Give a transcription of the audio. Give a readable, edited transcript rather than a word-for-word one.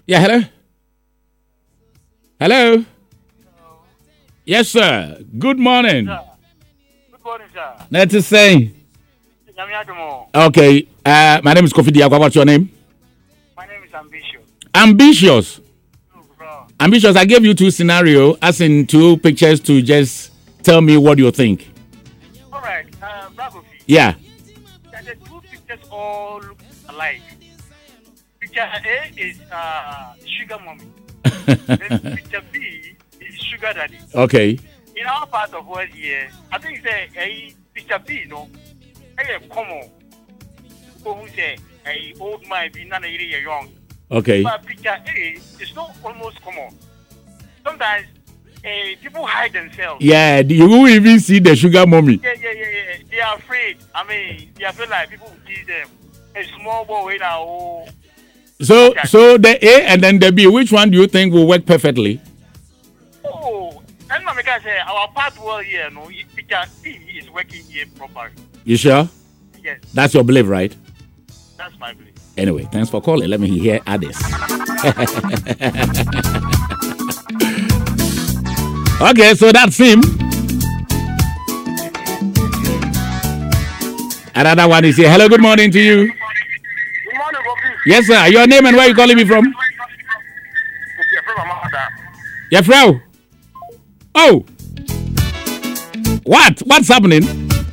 Yeah, hello? Hello? Yes, sir. Good morning. Good morning, sir. Let's say. Okay. My name is Kofi Diakwa. What's your name? My name is Ambitious. Ambitious. Bro. Ambitious. I gave you two scenarios, as in two pictures, to just tell me what you think. All right. Bravo. Yeah. The two pictures all look alike. Picture A is sugar mommy. Then picture B is sugar daddy. Okay. In our part of world here, I think it's picture B, no? A common. Who say a old man being not a young. Okay. But picture A is not almost common. Sometimes people hide themselves. Yeah, you won't even see the sugar mommy. Yeah. They are afraid. I mean, they are afraid like people will kill them. A small boy now. So the A and then the B, which one do you think will work perfectly? Oh, and my guy say our part world here, no, picture B is working here properly. You sure? Yes. That's your belief, right? That's my belief. Anyway, thanks for calling. Let me hear others. Okay, so that's him. Another one is here. Hello, good morning to you. Good morning, Bobby. Yes, sir. Your name and where you calling me from? Your friend. Oh. What's happening?